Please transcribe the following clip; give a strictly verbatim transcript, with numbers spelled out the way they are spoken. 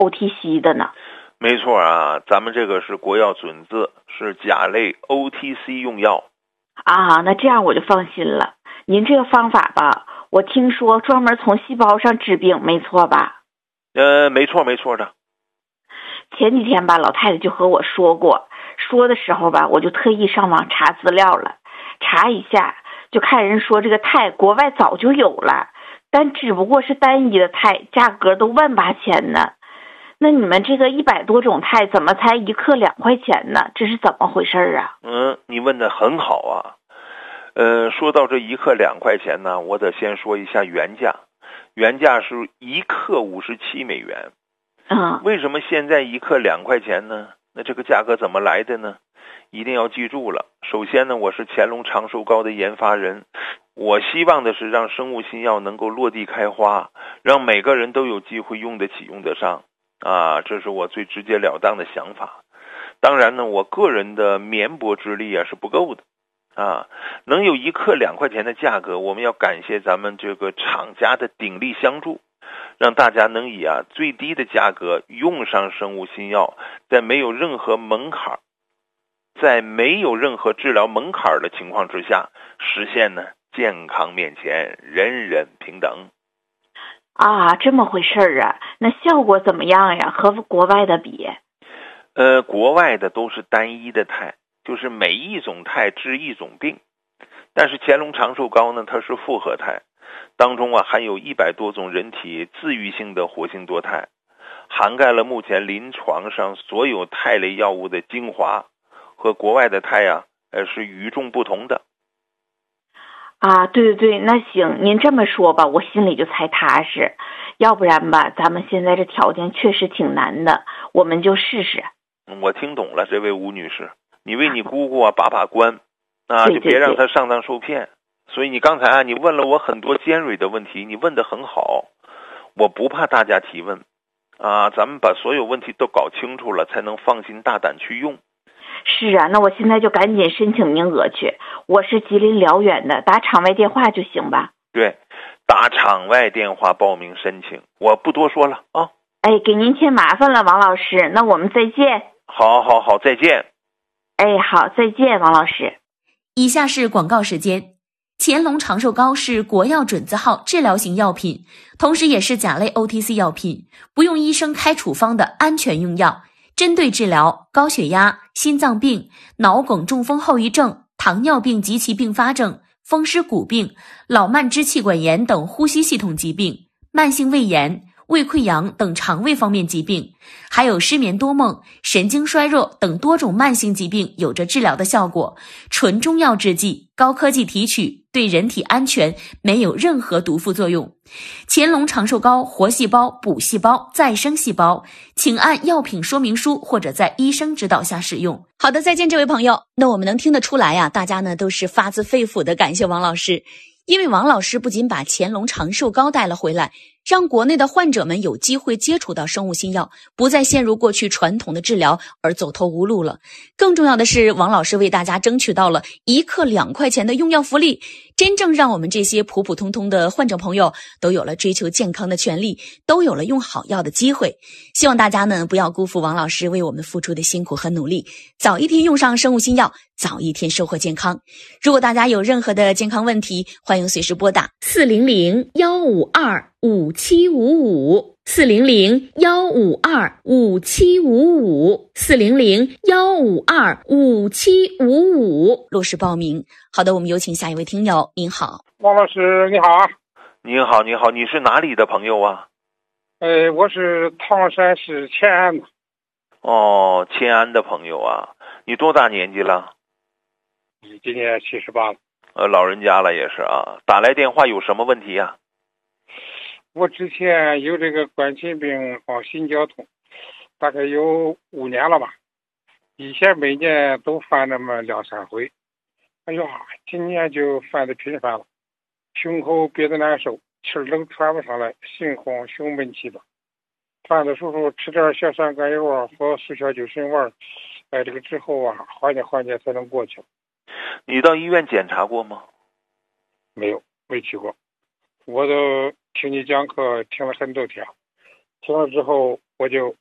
O T C 的呢？ 没错啊，咱们这个是国药准字，是甲类 O T C 用药。 啊，那这样我就放心了。您这个方法吧，我听说专门从细胞上治病，没错吧？ 呃，没错没错的。 前几天吧，老太太就和我说过，说的时候吧，我就特意上网查资料了，查一下就看人说这个肽国外早就有了，但只不过是单一的肽，价格都万八千呢。那你们这个一百多种肽怎么才一克两块钱呢？这是怎么回事啊？ 嗯，你问的很好啊。呃，说到这一克两块钱呢，我得先说一下原价，原价是一克五十七美元。 嗯， 为什么现在一克两块钱呢？那这个价格怎么来的呢？一定要记住了。首先呢，我是乾隆长寿膏的研发人，我希望的是让生物新药能够落地开花，让每个人都有机会用得起用得上啊，这是我最直截了当的想法。当然呢，我个人的绵薄之力啊是不够的啊，能有一克两块钱的价格，我们要感谢咱们这个厂家的鼎力相助，让大家能以啊最低的价格用上生物新药，在没有任何门槛，在没有任何治疗门槛的情况之下，实现呢健康面前人人平等。 啊，这么回事儿啊？那效果怎么样呀？和国外的比？ 呃，国外的都是单一的肽，就是每一种肽治一种病，但是乾隆长寿膏呢，它是复合肽，当中啊含有一百多种人体自愈性的活性多肽，涵盖了目前临床上所有肽类药物的精华，和国外的肽啊，呃是与众不同的。 啊，对对对，那行，您这么说吧，我心里就才踏实。要不然吧，咱们现在这条件确实挺难的，我们就试试。 我听懂了，这位吴女士，你为你姑姑啊把把关啊， 对对就别让她上当受骗。所以你刚才啊，你问了我很多尖锐的问题，你问得很好，我不怕大家提问啊，咱们把所有问题都搞清楚了，才能放心大胆去用。 是啊，那我现在就赶紧申请名额去。我是吉林辽源的，打场外电话就行吧？ 对，打场外电话报名申请，我不多说了啊。 哎，给您添麻烦了，王老师，那我们再见。 好好好，再见。 哎，好，再见，王老师。 以下是广告时间。乾隆长寿膏是国药准字号治疗型药品，同时也是甲类 O T C 药品，不用医生开处方的安全用药，针对治疗高血压、心脏病、脑梗中风后遗症、糖尿病及其并发症、风湿骨病、老慢支气管炎等呼吸系统疾病、慢性胃炎、胃溃疡等肠胃方面疾病，还有失眠多梦、神经衰弱等多种慢性疾病有着治疗的效果。纯中药制剂，高科技提取，对人体安全，没有任何毒副作用。乾隆长寿膏活细胞、补细胞、再生细胞，请按药品说明书或者在医生指导下使用。好的，再见这位朋友。那我们能听得出来呀、啊，大家呢都是发自肺腑的感谢王老师，因为王老师不仅把乾隆长寿膏带了回来，让国内的患者们有机会接触到生物新药，不再陷入过去传统的治疗而走投无路了。更重要的是，王老师为大家争取到了一克两块钱的用药福利，真正让我们这些普普通通的患者朋友都有了追求健康的权利，都有了用好药的机会。希望大家呢不要辜负王老师为我们付出的辛苦和努力，早一天用上生物新药，早一天收获健康。如果大家有任何的健康问题，欢迎随时拨打四零零幺五二五七五五四零零幺五二五七五五四零零幺五二五七五五落实报名。好的，我们有请下一位听友。您好， 王老师你好。 你好你好，你是哪里的朋友啊？ 呃，我是唐山市乾安的。 哦，乾安的朋友啊，你多大年纪了？ 今年七十八了。 呃，老人家了也是啊。打来电话有什么问题啊？ 我之前有这个冠心病和心绞痛，大概有五年了吧。以前每年都犯那么两三回，哎呀，今年就犯的频繁了，胸口憋得难受，气儿都喘不上来，心慌胸闷气的。犯的时候吃点小酸甘油啊和速效救心丸，哎，这个之后啊，缓解缓解才能过去。 你到医院检查过吗？ 没有，没去过。我都听你讲课听了很多天， 停了之后，我就